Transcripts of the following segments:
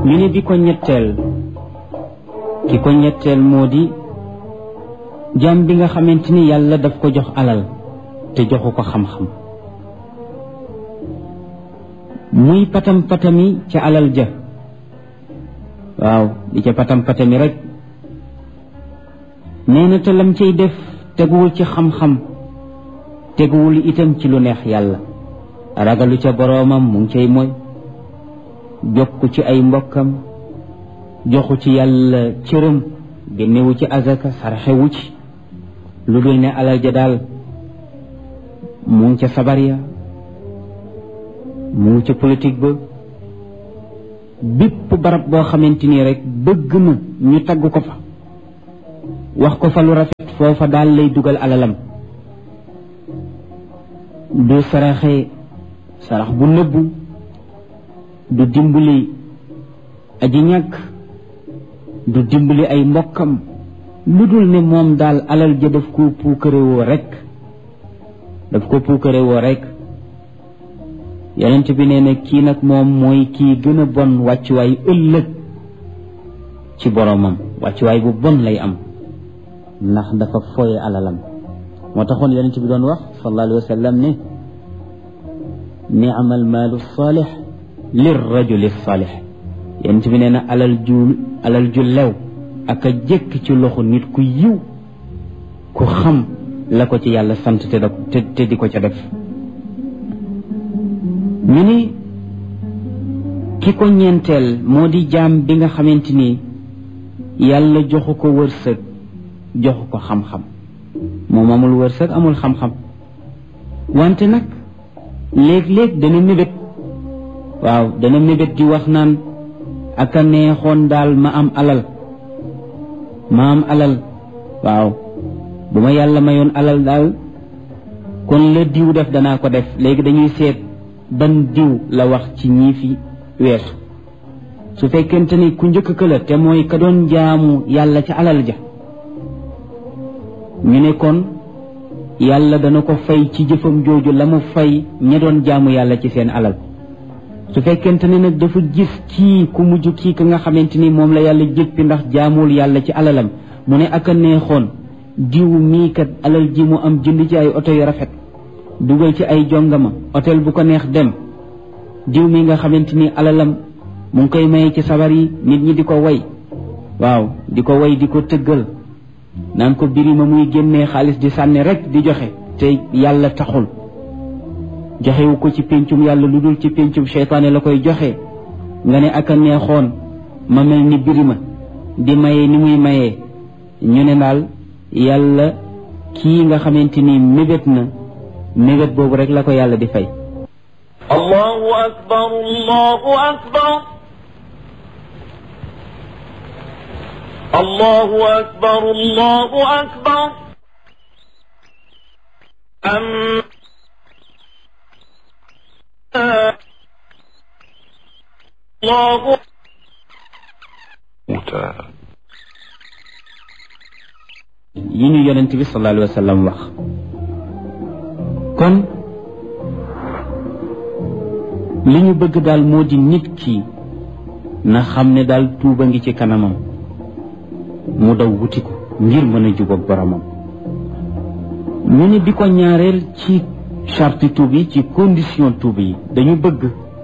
ñu ne bi ko ñetteel ki ko ñetteel moo di jaam bi nga xamante ni yàlla daf ko jox alal te joxu ko xam-xam muy patam-patami ca alal ja waaw di ca patam-patami rek nee na te lam cay def teguwul ci xam-xam teguwul itam ci lu neex yàlla ragalu ca boroomam mu ngi cay mooy jokku ci ay mbokkam joxu ci yàlla cëram génnewu ci azaka sarxewu ci lu dul ne alal ja daal mu ngi ca sabar ya mu ngi ca politique ba bépp barab boo xamante ni rek bëgg na ñu tagg ko fa wax ko fa lu rafet foofa daal lay dugal alalam du saraxe sarax bu nëbbu du dimbali aji ñàkk du dimbali ay mbokkam lu dul ne moom daal alal ja daf ko puukarewoo rek yonent bi nee na kii nag moom mooy kii gën a bon wàccuwaay ëllëg ci boromam wàccuwaay bu bon lay am ndax dafa foye alalam moo taxoon yonent bi doon wax sallallahu alayhi wa sallam ne ni'mal maalu saalix lir rajuli saalix yonent bi nee na alal ju lew ak a jëkk ci loxo nit ku yiw ku xam la ko ci yàlla sant te di ko ca def ñu ni ki ko ñeenteel moo di jaam bi nga xamante ni yàlla joxu ko wërsëg joxu ko xam-xam moom amul wërsëg amul xam-xam wante nag léeg-léeg dana mébét waaw dana mébét di wax naan aka neexoon daal ma am alal waaw bu ma yàlla mayoon alal daal kon la diw def danaa ko def léegi dañuy seet ban diw la wax ci ñii fi weesu su fekkente ni ku njëkk ka la te mooy ka doon jaamu yàlla ca alal ja ñu ne kon yàlla dana ko fay ci jëfam jooju la mu fay ña doon jaamu yàlla ci seen alal su fekkente ne nag dafa gis kii ku mujj kii ka nga xamante ni moom la yàlla jëppi ndax jaamul yàlla ci alalam mu ne aka neexoon diw mii kat alal ji mu am jënd ci ay oto yu rafet dugal ci ay jongama hôtel bu ko neex dem diw mi nga xamante ni alalam mu ngi koy maye ci sabar yi nit ñi di ko way waaw di ko way di ko tëggal naan ko birima muy génnee xaalis di sànni rek di joxe te yàlla taxul joxewu ko ci péncum yàlla lu dul ci péncum seytaane la koy joxe nga ne aka neexoon ma mel ni birima di maye ni muy mayee ñu ne daal yàlla kii nga xamante ni mébét na mébét boobu rek la ko yàlla di fay. allahu akbar allahu akbar allahu akbar allahu akbar allahu yi ñu yonent bi sallallahu alayhi wa sallam wax kon li ñu bëgg daal moo di nit ki na xam ne daal tuuba ngi ci kanamam mu daw wuti ko ngir mën a jubóog boromam ñu ne bi ko ñaareel ci charte tuub yi ci condition tuub yi dañu bëgg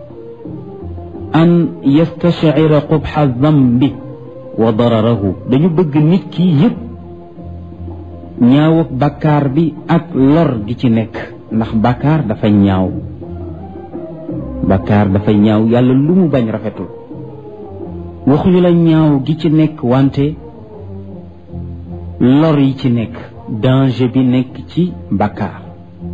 an yastashira qubha dambi wa dararahu dañu bëgg nit ki yëpp ñaaw ak bàkkaar bi ak lor gi ci nekk ndax bàkkaar dafa ñaaw yàlla lu mu bañ rafetul waxuñu la ñaaw gi ci nekk wante lor yi ci nekk danger bi nekk ci bàkkaar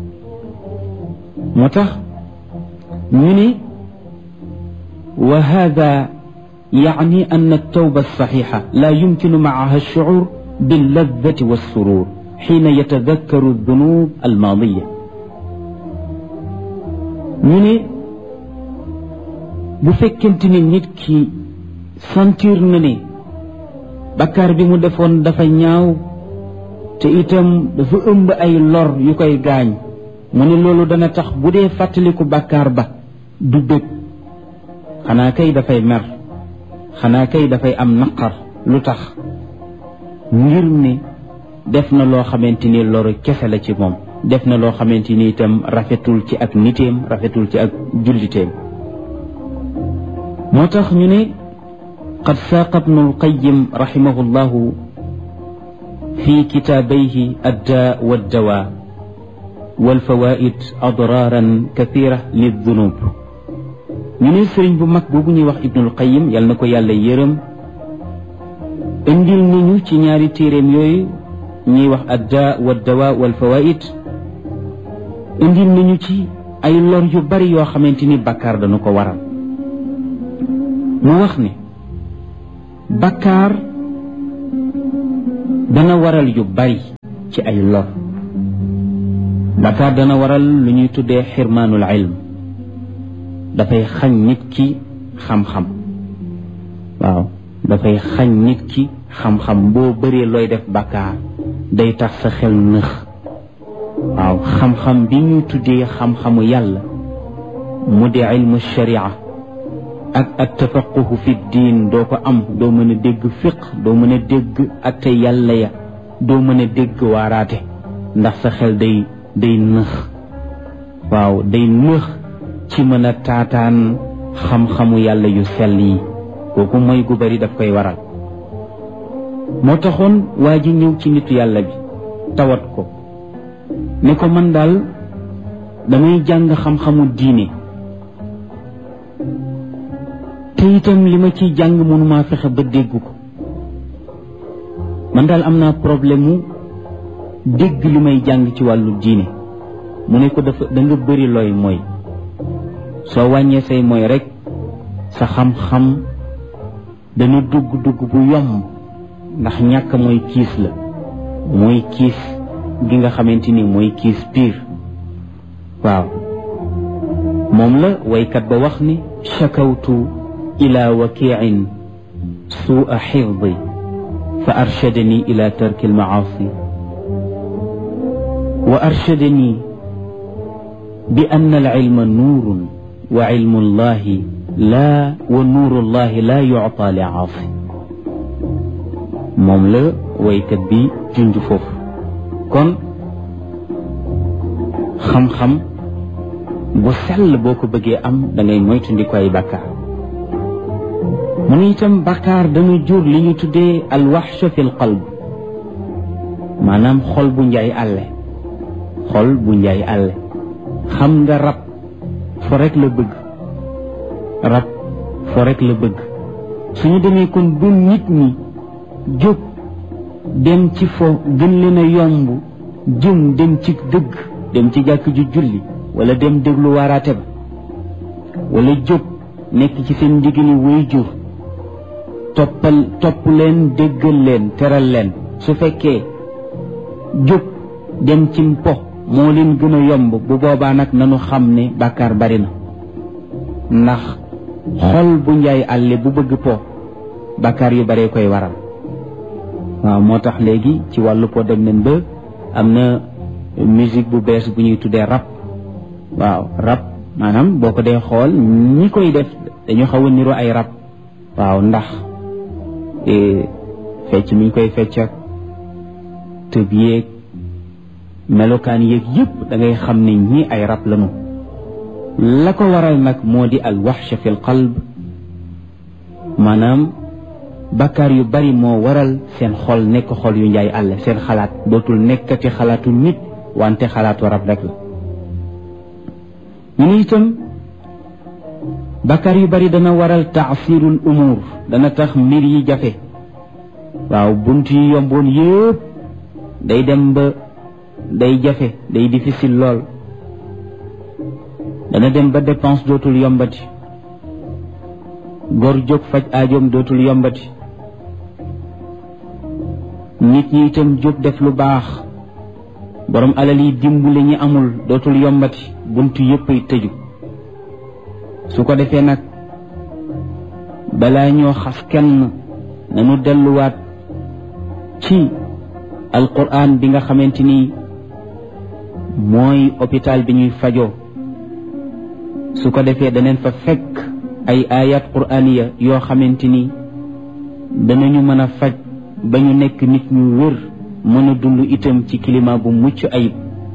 moo tax ñu ne wa hada yaani an at-tawba as-sahiha la yumkinu ma'aha ash-shu'ur bil-ladhati was-surur hina yatadhakkaru ad-dhunub al-madiya ñu ne bu fekkente ni nit ki sentir na ne bakkaar bi mu defoon dafa ñaaw te itam dafa ëmb ay lor yu koy gaañ mu ne loolu dana tax bu dee fàttaliku bakkaar ba du bëgg xanaa kay dafay mer xanaa kay dafay am naqar lu tax ngir ne def na loo xamante ni loru kese la ci moom def na loo xamante ni itam rafetul ci ak niteem rafetul ci ak julliteem moo tax ñu ne qad saaqa ibnu alqayim raximahu llahu fi kitaabayhi addaa waddawaa walfawaid adraaran kathira lildunub ñu ne sëriñ bu mag boobu ñuy wax ibnul qayim yal na ko yàlla yërëm indil nañu ci ñaari téeréem yooyu ñuy wax addaa waddawaa walfawaid indil nañu ci ay lor yu bari yoo xamante ni bakkaar dana ko waral mu wax ne bakkaar dana waral yu bari ci ay lor bakkaar dana waral lu ñuy tuddee xirmaanul ilm dafay xañ nit ki xam-xam waaw dafay xañ nit ki xam-xam boo bëree looy def bakkaar day tax sa xel nëx waaw xam-xam bi ñuy tuddee xam-xamu yàlla mu di ilmu sharia ak attafaquhu fi diin doo ko am doo mën a dégg fiq doo mën a dégg atte yàlla ya doo mën a dégg waaraate ndax sa xel day nëx waaw day nëx ci mën a taataan xam-xamu yàlla yu sell yi kooku mooy gu bari daf koy waral moo taxoon waa ji ñëw ci nitu yàlla bi tawat ko ne ko man daal damay jàng xam-xamu diine te itam li ma ciy jàng mënumaa fexe ba dégg ko man daal am naa problème mu dégg li may jàng ci wàllu diine mu ne ko da nga bëri looy mooy soo wàññee say mooy rek sa xam-xam dana dugg bu yomb ndax ñàkk mooy kiis la mooy kiis gi nga xamante ni mooy kiis piir waaw moom la waykat ba wax ni shakawtu ila wakiin suua xifdi fa arshadani ila tarki almaasi wa arshadani bi anna alilma nuurun wa ilmu llahi laa wa nuuru llahi laa yucta li aasi moom la waykat bi junj foofu kon xam-xam bu sell boo ko bëggee am da ngay moytandiku ay bàkkaar mu ne itam bàkkaar dana jur li ñu tuddee alwaxsha fi lqalb maanaam xol bu njaay àlle xol bu njaay àlle xam nga rab fo rek la bëgg rab fo rek la bëgg suñu demee kon bu nit ñi jóg dem ci fo gën leen a yomb jëm dem ci dëgg dem ci jàkk ju julli wala dem déglu waaraate ba wala jóg nekk ci seen ndigali waajur topp leen déggal leen teral leen su fekkee jóg dem ci mpo moo leen gën a yomb bu boobaa nag nanu xam ne bàkkaar bari na ndax xol bu njaay àlle bu bëgg po bàkkaar yu baree koy waral waaw moo tax léegi ci wàllu po dem nañ ba am na musique bu bees bu ñuy tuddee rap waaw rap maanaam boo ko dee xool ñi koy def dañu xaw a niro ay rap waaw ndax fecc mi ñu koy fecc ak tëb yeeg melokaan yeeg yëpp da ngay xam ne ñi ay rap lañu la ko waral nag moo di al waxsha fi l qalb maanaam bakkaar yu bari moo waral seen xol nekk xol yu njaay àll seen xalaat dootul nekkati xalaatu nit wante xalaatu rab rek la ñu ne itam bakkaar yu bari dana waral taasirul umur dana tax mbir yi jafe waaw bunt yi yomboon yëpp day dem ba day jafe day difficile lool dana dem ba dépense dootul yombati góor jóg faj aajoom dootul yombati nit ñi itam jóg def lu baax borom alal yi dimbule ñi amul dootul yombati buntu yëpp ay tëju su ko defee nag balaa ñoo xas kenn nañu delluwaat ci alquran bi nga xamante ni mooy hôpital bi ñuy fajoo su ko defee daneen fa fekk ay ayat qur'aniya yoo xamante ni danañu mën a faj ba ñu nekk nit ñu wér mën a dund itam ci climat bu mucc ayib.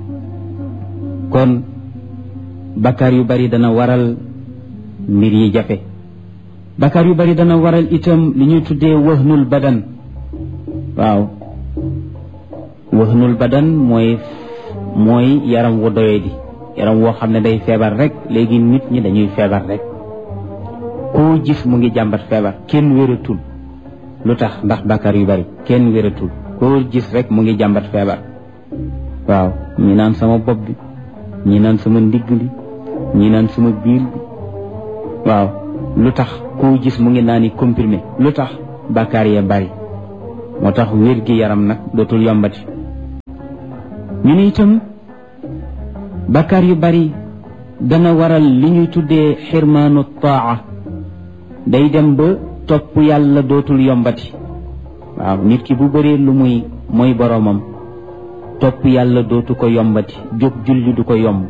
kon bakkaar yu bari dana waral mbir yi jafe. bakkaar yu bari dana waral itam li ñuy tuddee wahnul badan. waaw wahnul badan mooy yaram wu doyadi, yaram woo xam ne day feebar rek. léegi nit ñi dañuy feebar rek, koo gis mu ngi jàmbat feebar, kenn wératul. lu tax? ndax bakkaar yu bari, kenn wératul, koo gis rek mu ngi jàmbat feebar. waaw ñi naan sama bopp bi, ñi naan sama ndigg li, ñi naan sama biir bi. waaw lu tax? koo gis mu ngi naani comprimé. lu tax? bakkaar ya bari. moo tax wér gi yaram nag dootul yombati. ñu ne itam bakkaar yu bari dana waral li ñuy tuddee xirmaanu taa. day dem ba topp yàlla dootul yombati. waaw nit ki bu bëree lu muy mooy boroomam, topp yàlla dootu ko yombati. jóg julli du ko yomb,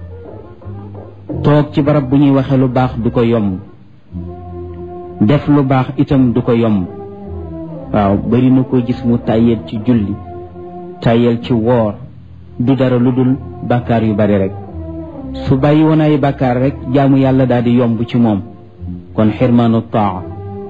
toog ci barab bu ñuy waxe lu baax du ko yomb, def lu baax itam du ko yomb. waaw bari na ko gis mu tàyyeel ci julli, tàyyeel ci woor, du dara lu dul bàkkaar yu bari rek. su bàyyi woon ay bàkkaar rek jaamu yàlla daal di yomb ci moom. kon xirmaanu taa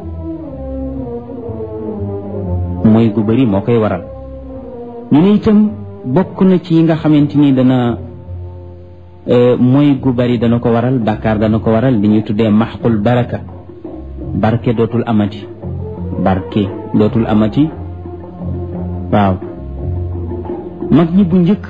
mooy gu bari moo koy waral. ñu ne itam bokk na ci yi nga xamante ni dana mooy gu bari dana ko waral, bàkkaar dana ko waral li ñuy tuddee maxqul baraka. barke dootul amati, barke dootul amati. waaw mag ñi bu njëkk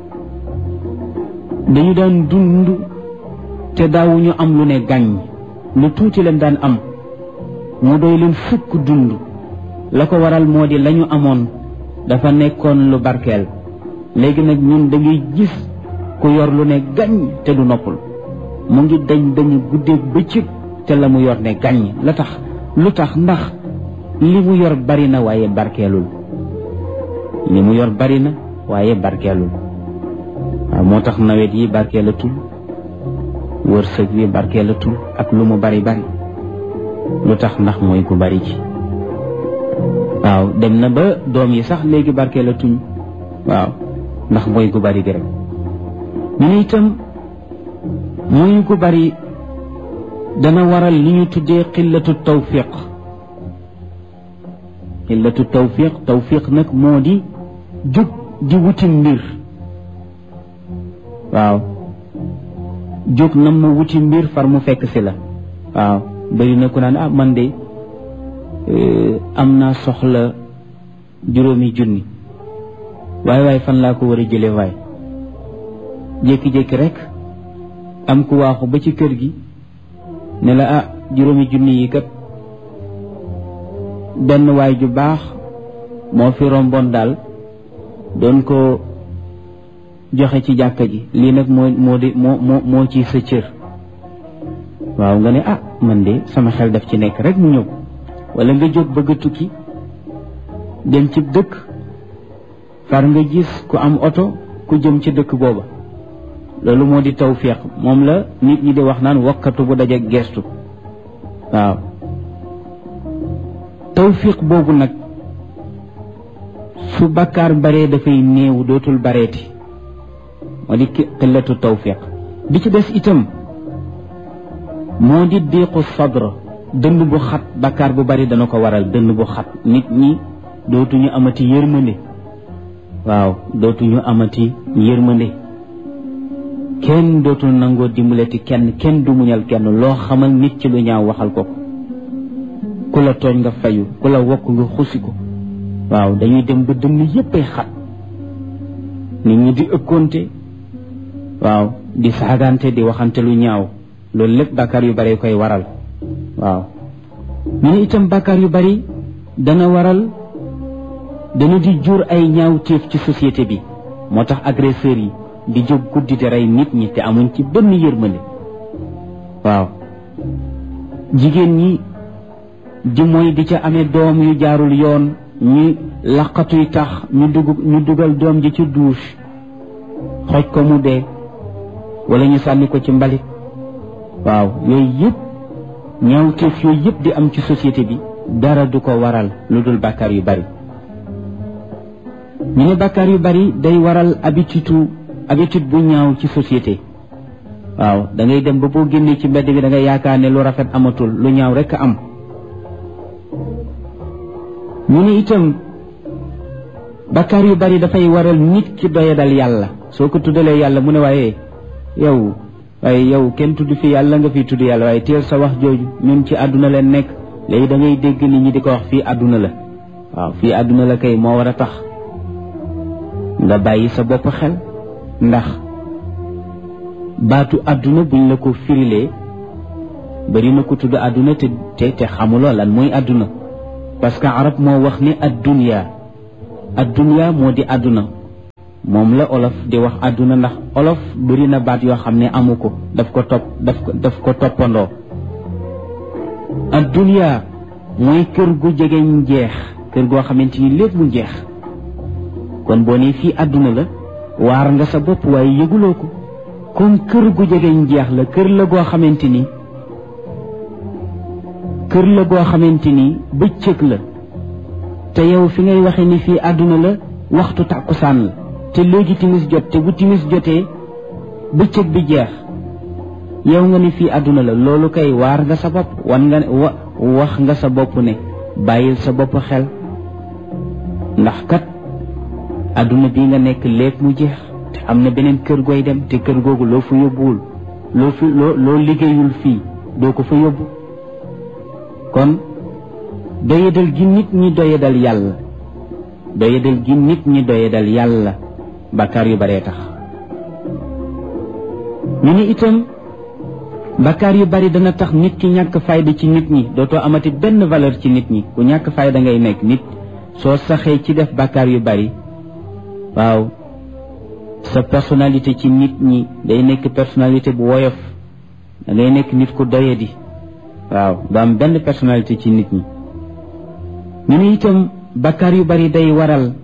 dañu daan dund te daawuñu am lu ne gàññ, lu tuuti leen daan am mu doy leen fukk dund. la ko waral moo di lañu amoon dafa nekkoon lu barkeel. léegi nag ñun da ngay gis ku yor lu ne gàññ te du noppul, mu ngi dañu guddeeg bëccëg te la mu yor ne gàññ. la tax? lu tax? ndax li mu yor bari na waaye barkeelul. li mu yor bari na waaye barkeelul. waaw moo tax nawet yi barkeelatul, wërsëg wi barkeelatul ak lu mu bari bari. lu tax? ndax mooy gu bari ci. waaw dem na ba doom yi sax léegi barkeelatuñ. waaw ndax mooy gu bari gi rek. ñu ne itam mooy gu bari dana waral li ñu tuddee xillatu tawfiq. xillatu tawfiq nag moo di jóg di wuti mbir. waaw jóg nam ma wuti mbir far mu fekk si la. waaw bari na ku naan man de am naa soxla 5,000 waaye fan laa ko war a jële waay. jékki-jékki rek am ku waaxu ba ci kër gi ne la 5,000 yi kat benn waay ju baax moo fi romboon daal doon ko joxe ci jàkka ji, lii nag moo ci sa cër. waaw nga ne man de sama xel daf ci nekk rek mu ñëw. wala nga jóg bëgg a tukki dem ci dëkk, far nga gis ku am oto ku jëm ci dëkk booba. loolu moo di tawfiq. moom la nit ñi di wax naan wakkatu bu daje gestu. waaw tawfiq boobu nag su bakkaar baree dafay néew, dootul bareeti. moo di qillatu tawfiq. bi ci des itam moo di diiqu sadr. dënn bu xat, bakkaar bu bari dana ko waral. dënn bu xat, nit ñi dootuñu amati yërmande. waaw dootuñu amati yërmande. kenn dootul nangoo dimbalati kenn du muñal kenn. loo xamal nit ci lu ñaaw waxal ko. ku la tooñ nga fayu, ku la wokk nga xusi ko. waaw dañuy dem ba dënn yépp ay xat. nit ñi di ëkkoonte. waaw di saagante, di waxante lu ñaaw. loolu lépp bakkaar yu bari koy waral. waaw ñu ne itam bakkaar yu bari dana di jur ay ñaawteef ci société bi. moo tax agresseurs yi di jóg guddi di rey nit ñi te amuñ ci benn yërmande. waaw jigéen ñi di mooy di ca amee doom yu jaarul yoon, ñi laqatuy tax ñu dugal doom ji ci douche, xoj ko mu dee, wala ñu sànni ko ci mbalit. waaw yooyu yëpp ñaawteef yooyu yëpp di am ci société bi dara du ko waral lu dul bàkkaar yu bari. ñu ne bàkkaar yu bari day waral habitude bu ñaaw ci société. waaw da ngay dem ba boo génnee ci mbedd bi da ngay yaakaar ne lu rafet amatul, lu ñaaw rekk am. ñu ne itam bàkkaar yu bari dafay waral nit ki doyadal yàlla. soo ko tuddalee yàlla mu ne waaye yow kenn tudd fi yàlla nga fi tudd yàlla, waaye teel sa wax jooju, ñun ci àdduna leen nekk. léegi da ngay dégg nit ñi di ko wax fii àdduna la. waaw fii àdduna la kay moo war a tax nga bàyyi sa bopp xel, ndax baatu àdduna buñ la ko firilee bari na ko tudd àdduna te xamuloo lan mooy àdduna. parce que arab moo wax ne addunya moo di àdduna. moom la olof di wax àdduna, ndax olof bari na baat yoo xam ne amu ko, daf ko toppandoo. addunya mooy kër gu jegeñ jeex, kër goo xamante ni lépp mu jeex. kon boo nee fii àdduna la waar nga sa bopp waaye yëguloo ko. comme kër gu jegeñ jeex la, kër la goo xamante ni bëccëg la, te yow fi ngay waxe ni fii àdduna la waxtu tàkkusaan la, te léegi timis jot, te bu timis jotee bëccëg bi jeex, yow nga ni fii àdduna la. loolu kay waar nga sa bopp, wax nga sa bopp ne bàyyil sa bopp xel, ndax kat àdduna bii nga nekk lépp mu jeex, te am na beneen kër gooy dem, te kër googu loo fa yóbbuwul, loo liggéeyul fii doo ko fa yóbbu. kon doyadal gi nit ñi doyadal yàlla, bàkkaar yu baree tax. ñu ni itam bàkkaar yu bari dana tax nit ki ñàkk fayda ci nit ñi, dootoo amati benn valeur ci nit ñi, ku ñàkk fayda ngay nekk nit. soo saxee ci def bàkkaar yu bari, waaw, sa personnalité ci nit ñi day nekk personnalité bu woyof, da ngay nekk nit ku doyadi. waaw, du am benn personnalité ci nit ñi. ñu ne itam bàkkaar yu bari day waral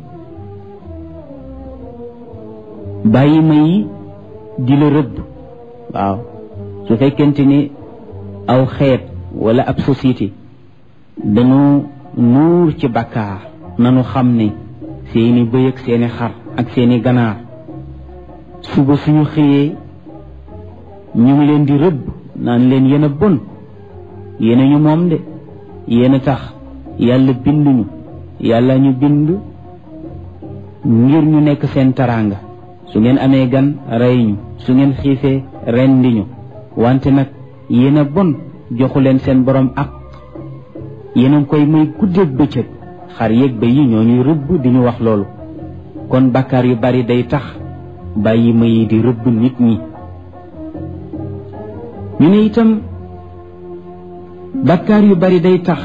bàyyi ma yi di la rëbb. waaw, su fekkente ni aw xeet wala ab société dañu nuur ci bàkkaar, nanu xam ne seeni bëy ak seeni xar ak seeni ganaar suba suñu xëyee ñu ngi leen di rëbb naan leen yéen a bon, yéen a ñu moom de, yéen a tax yàlla binduñu, yàlla ñu bind ngir ñu nekk seen taraanga. su ngeen amee gan rey ñu, su ngeen xiifee rendi ñu, wante nag yéen a bon, joxu leen seen borom ak yéen a ngi koy may guddeeg bëccëg. xar yeeg ba yi ñoo ñuy rëbb di ñu wax loolu. kon bàkkaar yu bari day tax bàyyi ma yi di rëbb nit ñi. ñu ne itam bàkkaar yu bari day tax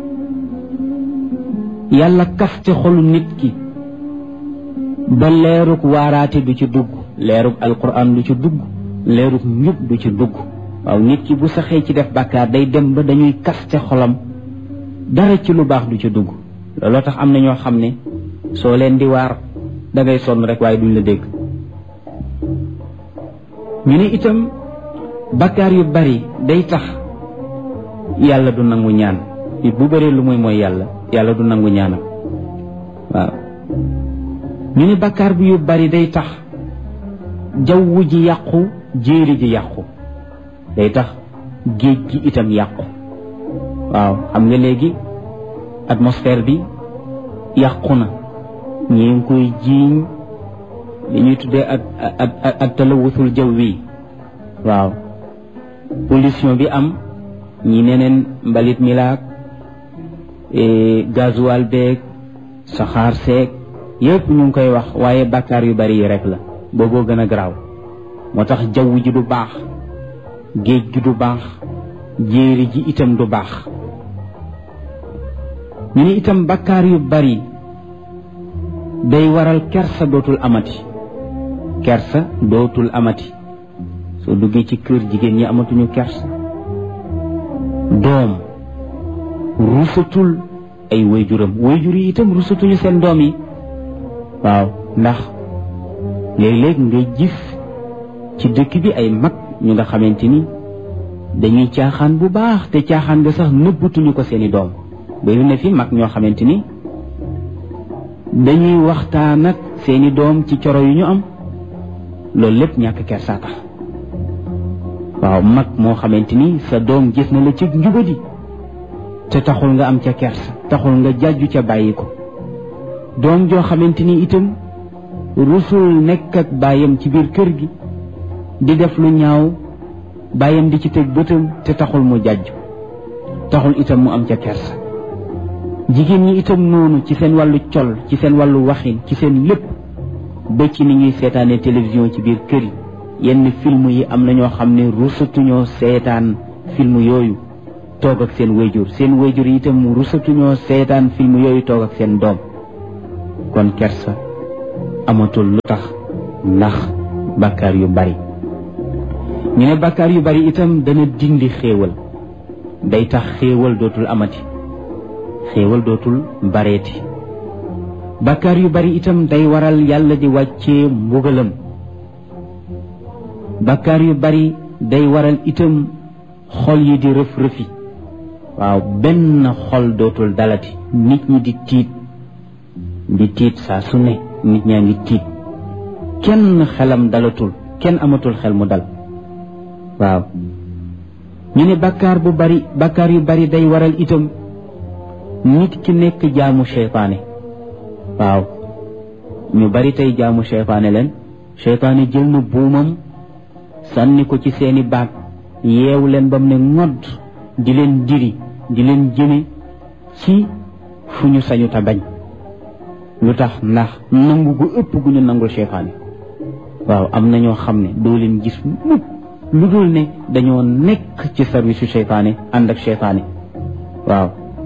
yàlla kaste xolu nit ki ba leerug waaraate du ci dugg, leerug alquran du ci dugg, leerug njub du ci dugg. waaw, nit ki bu saxee ci def bàkkaar day dem ba dañuy kaste xolam, dara ci lu baax du ci dugg. looloo tax am na ñoo xam ne soo leen di waar da ngay sonn rek waaye duñ la dégg. ñu ne itam bàkkaar yu bari day tax yàlla du nangu ñaan. nit bu bëree lu muy mooy yàlla du nangu ñaanam. waaw, ñu ne bàkkaar bi yu bari day tax jaww ji yàqu, jéeri ji yàqu, day tax géej gi itam yàqu. waaw, xam nga léegi atmosphère bi yàqu na, ñi ngi koy jiiñ li ñuy tuddee ak talawusul jawwi. waaw, pollution bi am, ñi neneen mbalit mi laak gasoil beeg saxaar seeg yépp ñu ngi koy wax, waaye bàkkaar yu bari yi rek la, booboo gën a garaaw. moo tax jaww ji du baax, géej gi du baax, jéeri ji itam du baax. ñu ne itam bàkkaar yu bari day waral kersa dootul amati. soo duggee ci kër jigéen ñi amatuñu kersa. doom rusatul ay waajuram, waajur yi itam rusatuñu seen doom yi. waaw, ndax léeg-léeg ngay gis ci dëkk bi ay mag ñu nga xamante ni dañuy caaxaan bu baax, te caaxaan nga sax nëbbatuñu ko seeni doom. bari na fi mag ñoo xamante ni dañuy waxtaan ak seeni doom ci coro yu ñu am loolu lépp ñàkk kersa tax waaw mag moo xamante ni sa doom gis na la ci njubadi te taxul nga am ca kersa taxul nga jàjju ca bàyyi ko doom joo xamante ni itam rusul nekk ak baayam ci biir kër gi di def lu ñaaw baayam di ci teg bëtam te taxul mu jàjju taxul itam mu am ca kersa jigéen ñi itam noonu ci seen wàllu col ci seen wàllu waxin ci seen lépp ba ci ni ñuy seetaane télévision ci biir kër yi yenn film yi am na ñoo xam ne rusatuñoo seetaan film yooyu toog ak seen wayjur yi itam rusatuñoo seetaan film yooyu toog ak seen doom kon kersa amatul lu tax ndax bàkkaar yu bari ñu ne bàkkaar yu bari itam dana dindi xéewal day tax xéewal dootul amati xéewal dootul bareeti bàkkaar yu bari itam day waral yàlla di wàccee mbugalam bàkkaar yu bari day waral itam xol yi di rëf-rëfi waaw benn xol dootul dalati nit ñi di tiit saa su ne nit ñaa ngi tiit kenn xelam dalatul kenn amatul xel mu dal waaw ñu ne bàkkaar yu bari day waral itam nit ki nekk jaamu seytaane waaw ñu bari tey jaamu seytaane leen seytaane jël na buumam sànni ko ci seeni baat yeewu leen ba mu ne ngodd di leen diri di leen jëme ci fu ñu sañu ta bañ lu tax ndax nangu gu ëpp gu ñu nangul seytaane waaw am na ñoo xam ne doo leen gis mukk lu dul ne dañoo nekk ci service su seytaane ànd ak seytaane waaw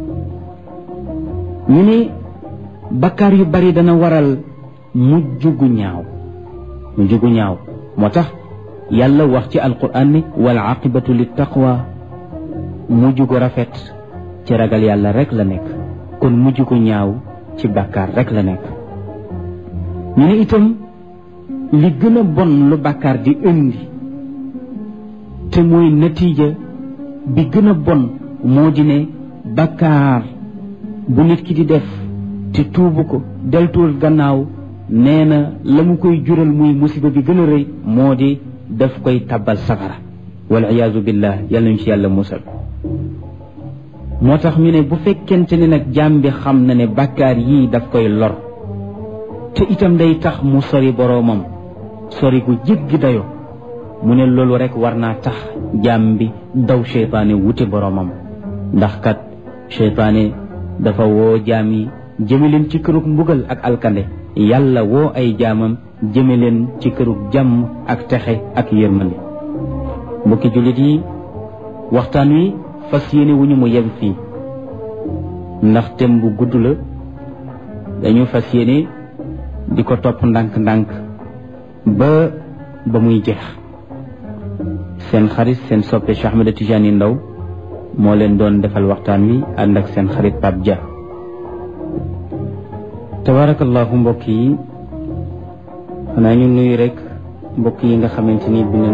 ñu ne bakkaar yu bari dana waral mujj gu ñaaw moo tax yàlla wax ci alquran ne wal aqibatu lit taqwa mujj gu rafet ci ragal yàlla rek la nekk kon mujj gu ñaaw ci bàkkaar rek la nekk ñu ne itam li gën a bon lu bàkkaar di indi te mooy natiija bi gën a bon moo di ne bàkkaar bu nit ki di def te tuubu ko deltuwul gannaaw nee na la mu koy jural muy musiba bi gën a rëy moo di daf koy tabbal safara wal iyaazu billah yàlla ñu ci yàlla musal moo tax ñu ne bu fekkente ne nag jaam bi xam na ne bàkkaar yii daf koy lor te itam day tax mu sori boroomam sori gu jéggi dayo mu ne loolu rek war naa tax jaam bi daw seytaane wuti boroomam ndax kat seytaane dafa woo jaam yi jëme leen ci kërug mbugal ak alkande yàlla woo ay jaamam jëme leen ci kërug jàmm ak texe ak yërmande mbokki jullit yi waxtaan wi fas yéene wu ñu mu yem fii ndax thème bu gudd la dañu fas yéene di ko topp ndànk-ndànk ba muy jeex seen xarit seen soppe Cheikh Ahmed Tidiane Ndao moo leen doon defal waxtaan wi ànd ak seen xarit Pape Dia tabarakallahu mbokk yi xanaa ñu nuyu rek mbokk yi nga xamante ni